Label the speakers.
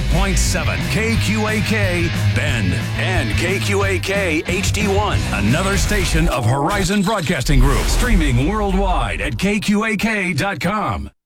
Speaker 1: 100.7 KQAK Bend and KQAK HD1, another station of Horizon Broadcasting Group, streaming worldwide at KQAK.com.